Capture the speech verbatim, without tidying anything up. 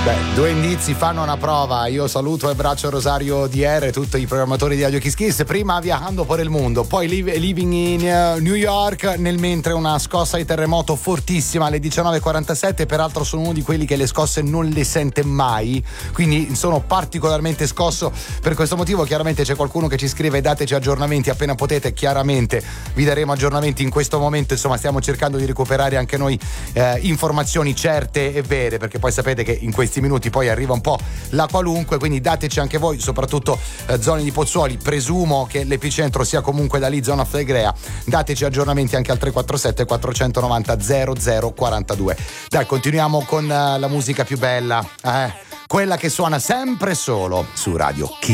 Beh, due indizi fanno una prova. Io saluto e abbraccio Rosario D R e tutti i programmatori di Radio Kiss Kiss. Prima viaggiando per il mondo, poi living in uh, New York, nel mentre una scossa di terremoto fortissima alle diciannove e quarantasette. Peraltro sono uno di quelli che le scosse non le sente mai, quindi sono particolarmente scosso per questo motivo. Chiaramente c'è qualcuno che ci scrive: dateci aggiornamenti appena potete. Chiaramente vi daremo aggiornamenti in questo momento. Insomma, stiamo cercando di recuperare anche noi eh, informazioni certe e vere, perché poi sapete che in questi minuti poi arriva un po' la qualunque, quindi dateci anche voi, soprattutto eh, zone di Pozzuoli. Presumo che l'epicentro sia comunque da lì, zona Flegrea. Dateci aggiornamenti anche al tre quattro sette quattro nove zero zero zero quattro due. Dai, continuiamo con uh, la musica più bella, eh, quella che suona sempre solo su Radio Kiss.